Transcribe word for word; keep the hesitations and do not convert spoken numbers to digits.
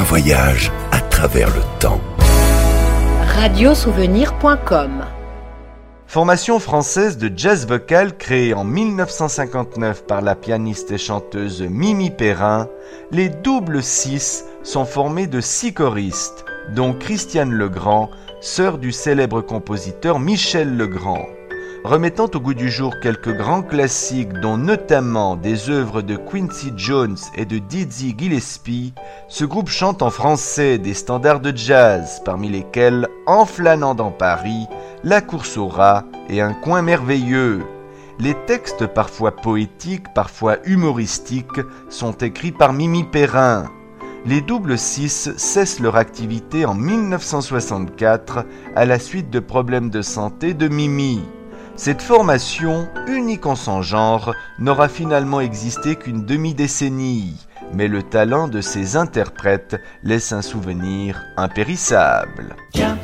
voyage à travers le temps. radio souvenir point com. Formation française de jazz vocal créée en mille neuf cent cinquante-neuf par la pianiste et chanteuse Mimi Perrin, les Double Six sont formés de six choristes, dont Christiane Legrand, sœur du célèbre compositeur Michel Legrand. Remettant au goût du jour quelques grands classiques, dont notamment des œuvres de Quincy Jones et de Dizzy Gillespie, ce groupe chante en français des standards de jazz, parmi lesquels En flânant dans Paris, La course au rat et Un coin merveilleux. Les textes, parfois poétiques, parfois humoristiques, sont écrits par Mimi Perrin. Les Double Six cessent leur activité en mille neuf cent soixante-quatre à la suite de problèmes de santé de Mimi. Cette formation, unique en son genre, n'aura finalement existé qu'une demi-décennie, mais le talent de ses interprètes laisse un souvenir impérissable. Tiens,